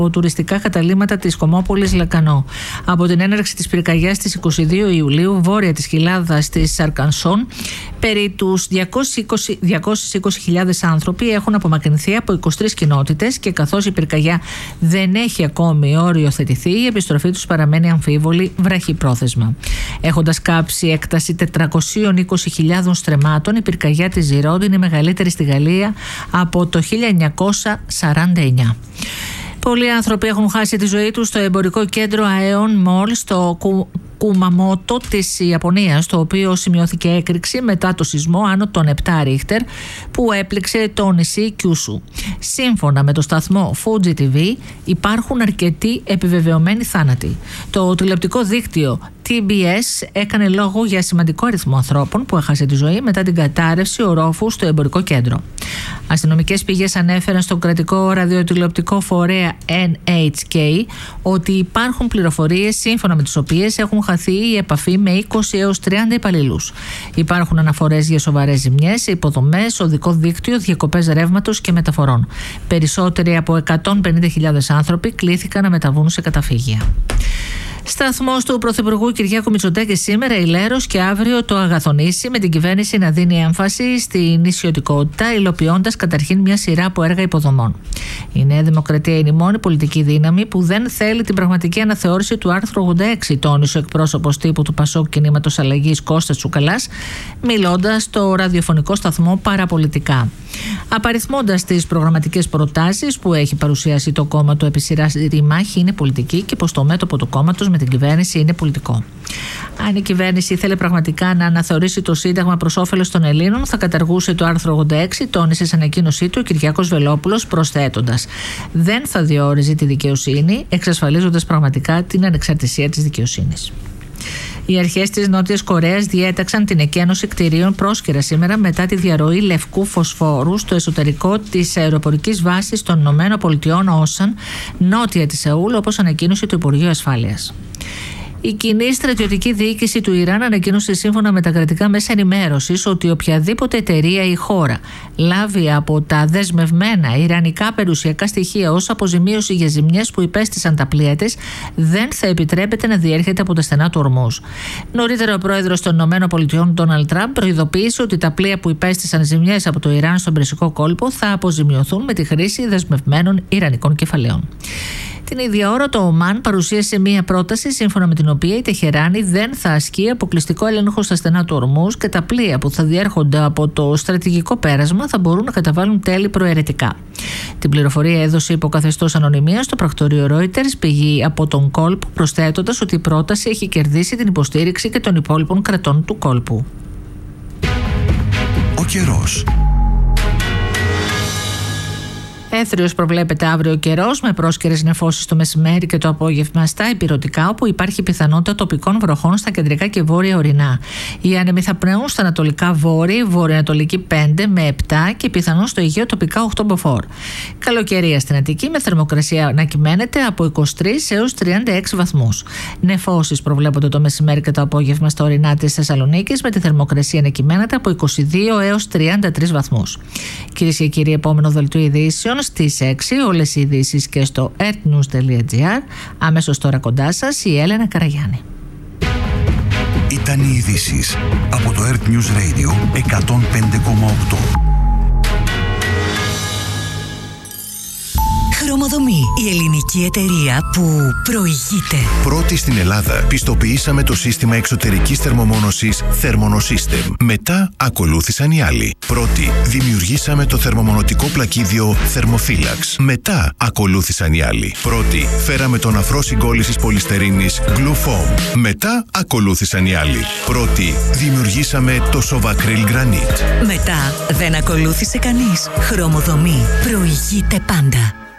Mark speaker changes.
Speaker 1: τουριστικά καταλύματα της Κομμόπολης Λακανό. Από την έναρξη της πυρκαγιάς στις 22 Ιουλίου, βόρεια της κοιλάδας της Αρκανσόν, περί τους 220.000 άνθρωποι έχουν απομακρυνθεί από 23 κοινότητες και καθώς η πυρκαγιά δεν έχει ακόμη οριοθετηθεί, η επιστροφή τους παραμένει αμφίβολη βραχυπρόθεσμα. Έχοντας κάψει έκταση 420.000 στρεμμάτων, η πυρκαγιά της Ζιρόντ είναι η μεγαλύτερη στη Γαλλία από το 1949. Πολλοί άνθρωποι έχουν χάσει τη ζωή τους στο εμπορικό κέντρο Aeon Mall στο Κουμαμότο της Ιαπωνίας, το οποίο σημειώθηκε έκρηξη μετά το σεισμό άνω των 7 Ρίχτερ που έπληξε το νησί Κιούσου. Σύμφωνα με το σταθμό Fuji TV, υπάρχουν αρκετοί επιβεβαιωμένοι θάνατοι. Το τηλεοπτικό δίκτυο TBS έκανε λόγο για σημαντικό αριθμό ανθρώπων που έχασε τη ζωή μετά την κατάρρευση ορόφου στο εμπορικό κέντρο. Αστυνομικές πηγές ανέφεραν στον κρατικό ραδιοτηλεοπτικό φορέα NHK ότι υπάρχουν πληροφορίες σύμφωνα με τις οποίες έχουν χαθεί η επαφή με 20 έως 30 υπαλλήλους. Υπάρχουν αναφορές για σοβαρές ζημιές σε υποδομές, οδικό δίκτυο, διακοπές ρεύματος και μεταφορών. Περισσότεροι από 150.000 άνθρωποι κλήθηκαν να μεταβούν σε καταφύγια. Σταθμός του Πρωθυπουργού Κυριάκου Μητσοτάκη σήμερα η Λέρος και αύριο το Αγαθονήσι, με την κυβέρνηση να δίνει έμφαση στη νησιωτικότητα, υλοποιώντας καταρχήν μια σειρά από έργα υποδομών. Η Νέα Δημοκρατία είναι η μόνη πολιτική δύναμη που δεν θέλει την πραγματική αναθεώρηση του άρθρου 86, τόνισε ο εκπρόσωπος τύπου του Πασόκ Κινήματος Αλλαγής Κώστας Τσουκαλάς, μιλώντας στο ραδιοφωνικό σταθμό Παραπολιτικά. Απαριθμώντας τις προγραμματικές προτάσεις που έχει παρουσιάσει το κόμμα του επί σειρά, η μάχη είναι πολιτική και πως το μέτωπο του κόμματος με την κυβέρνηση είναι πολιτικό. Αν η κυβέρνηση ήθελε πραγματικά να αναθεωρήσει το Σύνταγμα προς όφελος των Ελλήνων, θα καταργούσε το άρθρο 86, τόνισε σε ανακοίνωσή του ο Κυριάκος Βελόπουλος, προσθέτοντας: δεν θα διόριζε τη δικαιοσύνη, εξασφαλίζοντας πραγματικά την ανεξαρτησία της δικαιοσύνης. Οι αρχές της Νότιας Κορέας διέταξαν την εκένωση κτηρίων πρόσκαιρα σήμερα μετά τη διαρροή λευκού φωσφόρου στο εσωτερικό της αεροπορικής βάσης των ΗΠΑ Όσαν, νότια της Σεούλ, όπως ανακοίνωσε το Υπουργείο Ασφάλειας. Η κοινή στρατιωτική διοίκηση του Ιράν ανακοίνωσε σύμφωνα με τα κρατικά μέσα ενημέρωσης ότι οποιαδήποτε εταιρεία ή χώρα λάβει από τα δεσμευμένα ιρανικά περιουσιακά στοιχεία ως αποζημίωση για ζημιές που υπέστησαν τα πλοία της, δεν θα επιτρέπεται να διέρχεται από τα στενά του Ορμούζ. Νωρίτερα, ο πρόεδρος των ΗΠΑ, Ντόναλντ Τραμπ, προειδοποίησε ότι τα πλοία που υπέστησαν ζημιές από το Ιράν στον Περσικό κόλπο θα αποζημιωθούν με τη χρήση δεσμευμένων ιρανικών κεφαλαίων. Την ίδια ώρα, το Ομάν παρουσίασε μία πρόταση σύμφωνα με την οποία η Τεχεράνη δεν θα ασκεί αποκλειστικό έλεγχο στα στενά του Ορμούζ και τα πλοία που θα διέρχονται από το στρατηγικό πέρασμα θα μπορούν να καταβάλουν τέλη προαιρετικά. Την πληροφορία έδωσε υπό καθεστώς ανωνυμίας στο πρακτορείο Reuters, πηγή από τον κόλπο, προσθέτοντας ότι η πρόταση έχει κερδίσει την υποστήριξη και των υπόλοιπων κρατών του κόλπου.
Speaker 2: Ο καιρός.
Speaker 1: Έθριος προβλέπεται αύριο καιρός, με πρόσκαιρες νεφώσεις το μεσημέρι και το απόγευμα στα ηπειρωτικά, όπου υπάρχει πιθανότητα τοπικών βροχών στα κεντρικά και βόρεια ορεινά. Οι άνεμοι θα πνέουν στα ανατολικά βόρεια, βορειοανατολική 5 με 7 και πιθανόν στο Αιγαίο τοπικά 8 μποφόρ. Καλοκαιρία στην Αττική, με θερμοκρασία να κυμαίνεται από 23 έως 36 βαθμούς. Νεφώσεις προβλέπονται το μεσημέρι και το απόγευμα στα ορεινά της Θεσσαλονίκης, με τη θερμοκρασία να κυμαίνεται από 22 έως 33 βαθμούς. Κυρίες και κύριοι, επόμενο δελτίο ειδήσεων στις 6, όλες οι ειδήσεις και στο earthnews.gr. Αμέσως τώρα κοντά σας η Έλενα Καραγιάννη.
Speaker 2: Ήταν οι ειδήσεις από το Earth News Radio 105,8.
Speaker 3: Χρωμοδομή, η ελληνική εταιρεία που προηγείται.
Speaker 2: Πρώτη στην Ελλάδα πιστοποιήσαμε το σύστημα εξωτερικής θερμομόνωσης Thermonosystem. Μετά ακολούθησαν οι άλλοι. Πρώτη δημιουργήσαμε το θερμομονωτικό πλακίδιο Thermophilax. Μετά ακολούθησαν οι άλλοι. Πρώτη φέραμε τον αφρό συγκόλλησης πολυστερίνης Glue Foam. Μετά ακολούθησαν οι άλλοι. Πρώτη δημιουργήσαμε το Sovacryl Granite.
Speaker 3: Μετά δεν ακολούθησε κανείς. Χρωμοδομή προηγείται πάντα.